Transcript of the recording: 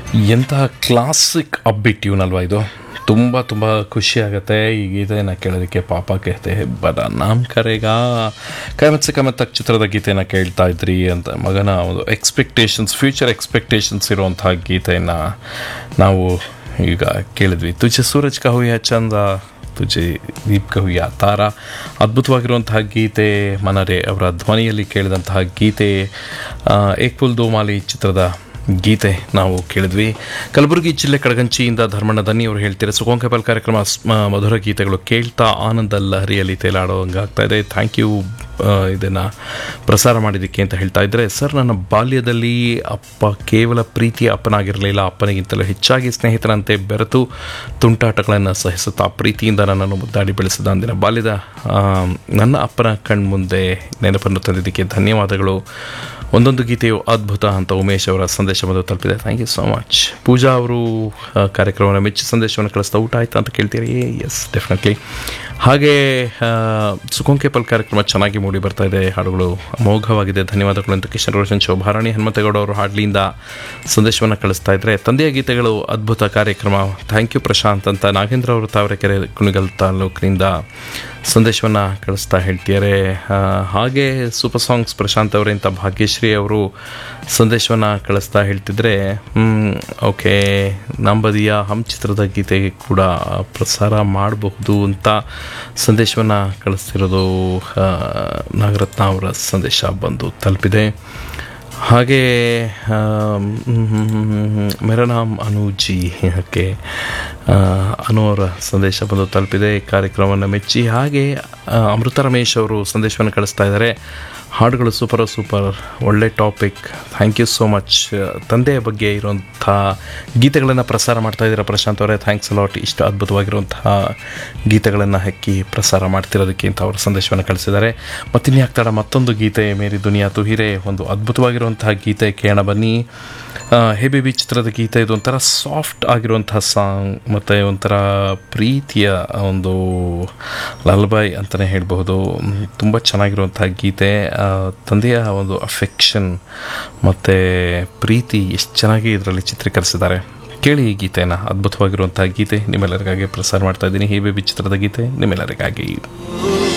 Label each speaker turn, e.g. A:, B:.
A: ಎಂತಹ classic ಅಪ್ಬಿಟ್ tune ಅಲ್ವಾ ಇದು. ತುಂಬ ತುಂಬ ಖುಷಿ ಆಗುತ್ತೆ ಈ ಗೀತೆಯನ್ನು ಕೇಳೋದಕ್ಕೆ. ಪಾಪ कहते हैं बड़ा नाम करेगा ಕಮತ್ ಸೆ ಕಮತ್ ತಕ್ ಚಿತ್ರದ ಗೀತೆಯನ್ನು ಕೇಳ್ತಾ ಇದ್ರಿ ಅಂತ. ಮಗನ ಒಂದು ಎಕ್ಸ್ಪೆಕ್ಟೇಷನ್ಸ್, ಫ್ಯೂಚರ್ ಎಕ್ಸ್ಪೆಕ್ಟೇಷನ್ಸ್ ಇರುವಂತಹ ಗೀತೆಯನ್ನು ನಾವು ಈಗ ಕೇಳಿದ್ವಿ. ತುಜೆ ಸೂರಜ್ ಕಾ ಹುಯಾ ಚಂದ, ತುಜೆ ದೀಪ್ ಕಾ ಹುಯಾ ತಾರಾ. ಅದ್ಭುತವಾಗಿರುವಂತಹ ಗೀತೆ, ಮನರೆ ಅವರ ಧ್ವನಿಯಲ್ಲಿ ಕೇಳಿದಂತಹ ಗೀತೆ. ಏಕ್ ಫುಲ್ ದೋ ಮಾಲಿ ಚಿತ್ರದ ಗೀತೆ ನಾವು ಕೇಳಿದ್ವಿ. ಕಲಬುರಗಿ ಜಿಲ್ಲೆ ಕಡಗಂಚಿಯಿಂದ ಧರ್ಮಣ್ಣ ದನ್ನಿ ಅವರು ಹೇಳ್ತಾರೆ, ಸುಖೋಂಕೆಪಲ್ ಕಾರ್ಯಕ್ರಮ ಮಧುರ ಗೀತೆಗಳು ಕೇಳ್ತಾ ಆನಂದ ಲಹರಿಯಲ್ಲಿ ತೇಲಾಡೋಂಗಾಗ್ತಾ ಇದೆ. ಥ್ಯಾಂಕ್ ಯು ಇದನ್ನು ಪ್ರಸಾರ ಮಾಡಿದ್ದಕ್ಕೆ ಅಂತ ಹೇಳ್ತಾ ಇದ್ದರೆ, ಸರ್ ನನ್ನ ಬಾಲ್ಯದಲ್ಲಿ ಅಪ್ಪ ಕೇವಲ ಪ್ರೀತಿಯ ಅಪ್ಪನಾಗಿರಲಿಲ್ಲ, ಅಪ್ಪನಿಗಿಂತಲೂ ಹೆಚ್ಚಾಗಿ ಸ್ನೇಹಿತರಂತೆ ಬೆರೆತು ತುಂಟಾಟಗಳನ್ನು ಸಹಿಸುತ್ತಾ ಪ್ರೀತಿಯಿಂದ ನನ್ನನ್ನು ಮುದ್ದಾಡಿ ಬೆಳೆಸಿದ ಅಂದಿನ ಬಾಲ್ಯದ ನನ್ನ ಅಪ್ಪನ ಕಣ್ಮುಂದೆ ನೆನಪನ್ನು ತಂದಿದ್ದಕ್ಕೆ ಧನ್ಯವಾದಗಳು. ಒಂದೊಂದು ಗೀತೆಯು ಅದ್ಭುತ ಅಂತ ಉಮೇಶ್ ಅವರ ಸಂದೇಶ ಬಂದು ತಲುಪಿದೆ. Thank you so much. ಪೂಜಾ ಅವರು ಕಾರ್ಯಕ್ರಮವನ್ನು ಮೆಚ್ಚಿ ಸಂದೇಶವನ್ನು ಕಳಿಸ್ತಾ, ಊಟ ಆಯಿತಾ ಅಂತ ಕೇಳ್ತೀರಿ? S, definitely. ಹಾಗೆ ಸುಖೋಂಕೆಪಲ್ ಕಾರ್ಯಕ್ರಮ ಚೆನ್ನಾಗಿ ಮೂಡಿ ಬರ್ತಾ ಇದೆ, ಹಾಡುಗಳು ಅಮೋಘವಾಗಿದೆ, ಧನ್ಯವಾದಗಳು ಅಂತ ಕಿಶನ್ ರೋಷನ್ ಶೋಭಾರಾಣಿ ಹನುಮಂತೇಗೌಡ ಅವರು ಹಾಡ್ಲಿಯಿಂದ ಸಂದೇಶವನ್ನು ಕಳಿಸ್ತಾ ಇದ್ದಾರೆ. ತಂದೆಯ ಗೀತೆಗಳು ಅದ್ಭುತ ಕಾರ್ಯಕ್ರಮ, ಥ್ಯಾಂಕ್ ಯು ಪ್ರಶಾಂತ್ ಅಂತ ನಾಗೇಂದ್ರ ಅವರು ತಾವರೆಕೆರೆ ಕುಣಿಗಲ್ ತಾಲೂಕಿನಿಂದ ಸಂದೇಶವನ್ನು ಕಳಿಸ್ತಾ ಹೇಳ್ತಿದ್ದಾರೆ. ಹಾಗೆ ಸೂಪರ್ ಸಾಂಗ್ಸ್ ಪ್ರಶಾಂತ್ ಅವರಿಂದ ಭಾಗ್ಯಶ್ರೀ ಅವರು ಸಂದೇಶವನ್ನು ಕಳಿಸ್ತಾ ಹೇಳ್ತಿದ್ರೆ, ಓಕೆ ನಂಬದಿಯ ಹಮ್ ಚಿತ್ರದ ಗೀತೆಗೆ ಕೂಡ ಪ್ರಸಾರ ಮಾಡಬಹುದು ಅಂತ ಸಂದೇಶವನ್ನು ಕಳಿಸ್ತಿರೋದು ನಾಗರತ್ನ ಅವರ ಸಂದೇಶ ಬಂದು ತಲುಪಿದೆ. ಹಾಗೆ ಮೇರಾ ನಾಮ್ ಅನುಜಿ, ಓಕೆ ಅನು ಅವರ ಸಂದೇಶ ಬಂದು ತಲುಪಿದೆ ಕಾರ್ಯಕ್ರಮವನ್ನು ಮೆಚ್ಚಿ. ಹಾಗೆ ಅಮೃತ ರಮೇಶ್ ಅವರು ಸಂದೇಶವನ್ನು ಕಳಿಸ್ತಾ ಇದ್ದಾರೆ, ಹಾಡುಗಳು ಸೂಪರ್ ಸೂಪರ್, ಒಳ್ಳೆ topic, thank you so much. ತಂದೆಯ ಬಗ್ಗೆ ಇರುವಂಥ ಗೀತೆಗಳನ್ನು ಪ್ರಸಾರ ಮಾಡ್ತಾ ಇದ್ದೀರಾ ಪ್ರಶಾಂತ್ ಅವರೇ, ಥ್ಯಾಂಕ್ಸ್ ಅಲಾಟ್. ಇಷ್ಟು ಅದ್ಭುತವಾಗಿರುವಂತಹ ಗೀತೆಗಳನ್ನು ಹಾಕಿ ಪ್ರಸಾರ ಮಾಡ್ತಿರೋದಕ್ಕೆ ಅಂತ ಅವರು ಸಂದೇಶವನ್ನು ಕಳಿಸಿದ್ದಾರೆ. ಮತ್ತಿನ್ಯಾಕ್ತಾಡ ಮತ್ತೊಂದು ಗೀತೆ, ಮೇರಿ ದುನಿಯಾ ತುಹಿರೆ, ಒಂದು ಅದ್ಭುತವಾಗಿರುವಂತಹ ಗೀತೆ ಕೇಳೋಣ ಬನ್ನಿ. ಹೇ ಬೇಬಿ ಚಿತ್ರದ ಗೀತೆ. ಇದು ಒಂಥರ ಸಾಫ್ಟ್ ಆಗಿರುವಂತಹ ಸಾಂಗ್ ಮತ್ತು ಒಂಥರ ಪ್ರೀತಿಯ ಒಂದು ಲಲ್ಬಾಯ್ ಅಂತಲೇ ಹೇಳ್ಬಹುದು. ತುಂಬ ಚೆನ್ನಾಗಿರುವಂತಹ ಗೀತೆ. ತಂದೆಯ ಒಂದು ಅಫೆಕ್ಷನ್ ಮತ್ತು ಪ್ರೀತಿ ಎಷ್ಟು ಚೆನ್ನಾಗಿ ಇದರಲ್ಲಿ ಚಿತ್ರೀಕರಿಸಿದ್ದಾರೆ. ಕೇಳಿ ಈ ಗೀತೆನ, ಅದ್ಭುತವಾಗಿರುವಂತಹ ಗೀತೆ ನಿಮ್ಮೆಲ್ಲರಿಗಾಗಿ ಪ್ರಸಾರ ಮಾಡ್ತಾ ಇದ್ದೀನಿ. ಹೇ ಬೇಬಿ ಚಿತ್ರದ ಗೀತೆ ನಿಮ್ಮೆಲ್ಲರಿಗಾಗಿ.